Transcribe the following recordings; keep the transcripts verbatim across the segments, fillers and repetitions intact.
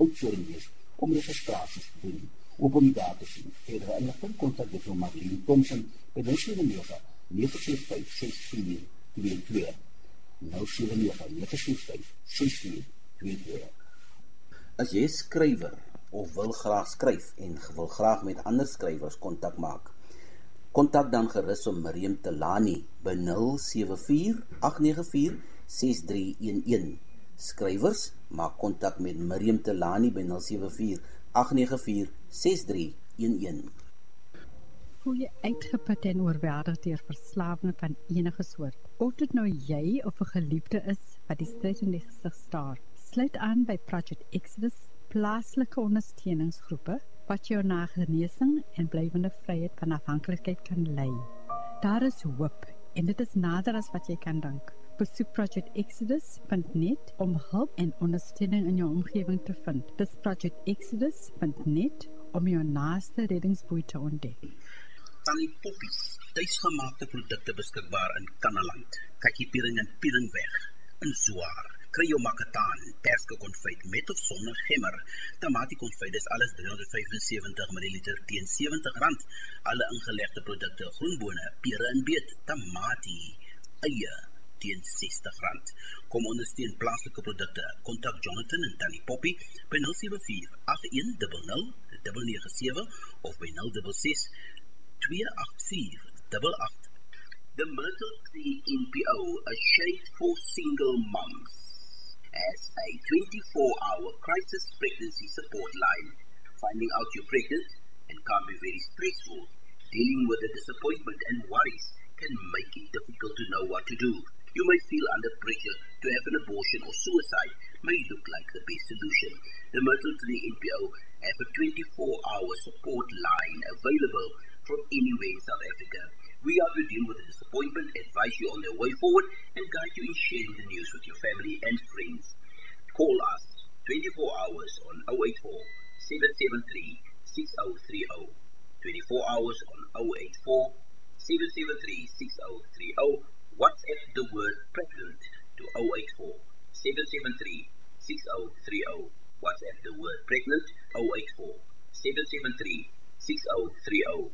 oudstoring wees om registraties te doen. Op om die daar te sien. Verdere inligting kontak juffrou Marlene Thompson by nul sewe nege nege ses vyf ses vier twee twee. nul sewe nege nege ses vyf ses vier twee twee. As jy skrywer of wil graag skryf en wil graag met ander skrywers kontak maak, kontak dan gerus om Miriam Telani by nul sewe vier agt nege vier ses drie een een. Skrywers, maak kontak met Miriam Telani by nul sewe vier agt nege vier ses drie een een. Voel jy uitgeput en oorweldig deur verslawing van enige soort? Of dit nou jy of 'n geliefde is wat die stryd in die gesig staar, sluit aan by Project Exodus, plaaslike ondersteuningsgroepe wat jou na genesing en blywende vryheid van afhanklikheid kan lei. Daar is hoop en dit is nader as wat jy kan dink. Besoek project exodus punt net om hulp en ondersteuning in jou omgewing te vind. Dis project exodus punt net om jou naaste reddingsboei te ontdek. Tannie Poppies, tuisgemaakte produkte beskikbaar in Kannaland, kakiepiering en pielingweg, in Zwaar. Kry jou makataan, perske konfyt met of sonder gemmer. Tamatie konfyt is alles driehonderd vyfensewentig milliliter teen sewentig rand. Alle ingelegde produkte, groenbone, pere en beet, tamatie, eie teen sestig rand. Kom ondersteun plaaslike produkte. Kontak Jonathan en Tannie Poppy by nul sewe vier agt een nul nul nege nege sewe of by nul ses ses twee agt vier agt agt. The Myrtle Tree N P O, a shade for single moms, as a twenty-four hour crisis pregnancy support line. Finding out you're pregnant and can be very stressful. Dealing with the disappointment and worries can make it difficult to know what to do. You may feel under pressure to have an abortion or suicide may look like the best solution. The Myrtle Tree N P O have a twenty-four hour support line available from anywhere in South Africa. We are to deal with the disappointment, advise you on the way forward, and guide you in sharing the news with your family and friends. Call us twenty-four hours on zero eight four seven seven three six zero three zero. twenty-four hours on zero eight four seven seven three six zero three zero. WhatsApp the word pregnant to zero eight four seven seven three six zero three zero. WhatsApp the word pregnant zero eight four seven seven three six zero three zero.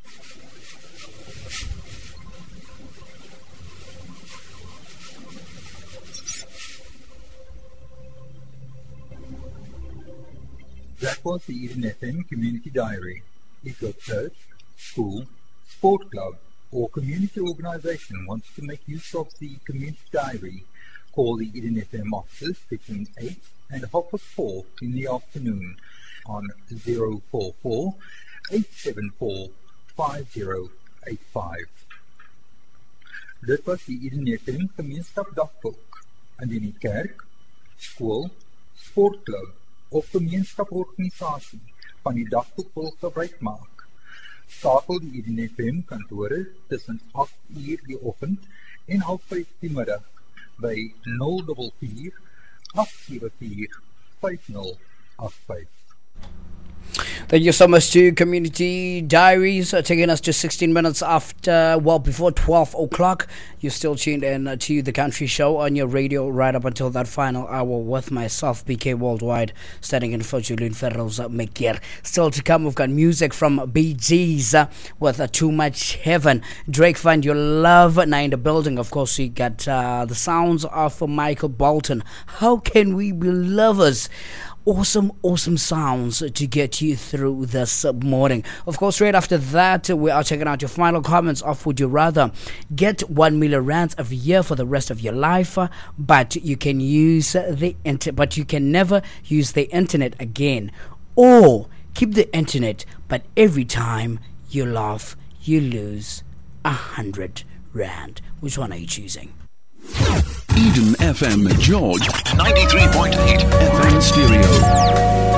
That was the Eden F M Community Diary. If your church, school, sport club, or community organization wants to make use of the Community Diary, call the Eden F M offices between eight and half past four in the afternoon on zero four four eight seven four five zero eight five. Dit was die Eden F M Gemeenskap Dagboek. Indien die kerk, skool, sportklub of gemeenskaporganisasie van die dagboek wil gebruik maak, skakel die Eden F M kantore tussen agt uur die oggend en half vyf die middag by nul vier vier agt sewe vier vyf nul agt vyf. Thank you so much to Community Diaries, uh, taking us to sixteen minutes after, well, before twelve o'clock. You're still tuned in uh, to The Country Show on your radio right up until that final hour with myself, B K Worldwide, standing in for Julian Ferroza Mekir. Still to come, we've got music from B G's uh, with uh, Too Much Heaven. Drake, Find Your Love, now in the building. Of course, we got uh, the sounds of Michael Bolton. How Can We Be Lovers? Awesome, awesome sounds to get you through this morning. Of course, right after that, we are checking out your final comments of Would You Rather get one million rands a year for the rest of your life, but you can use the inter- but you can never use the internet again, or keep the internet, but every time you laugh, you lose a hundred rand. Which one are you choosing? Eden F M George ninety-three point eight F M stereo.